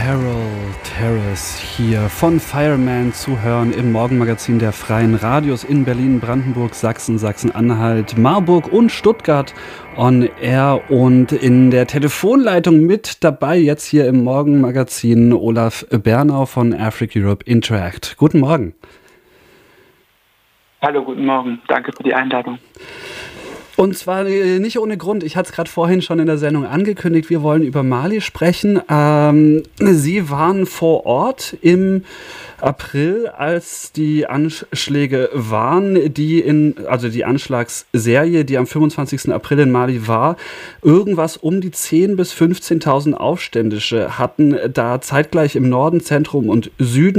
Carol Terrace hier von Fireman zu hören im Morgenmagazin der Freien Radios in Berlin, Brandenburg, Sachsen, Sachsen-Anhalt, Marburg und Stuttgart on Air. Und in der Telefonleitung mit dabei jetzt hier im Morgenmagazin Olaf Bernau von Africa Europe Interact. Guten Morgen. Hallo, guten Morgen. Danke für die Einladung. Und zwar nicht ohne Grund. Ich hatte es gerade vorhin schon in der Sendung angekündigt. Wir wollen über Mali sprechen. Sie waren vor Ort im April, als die Anschläge waren, die Anschlagsserie, die am 25. April in Mali war. Irgendwas um die 10.000 bis 15.000 Aufständische hatten da zeitgleich im Norden, Zentrum und Süden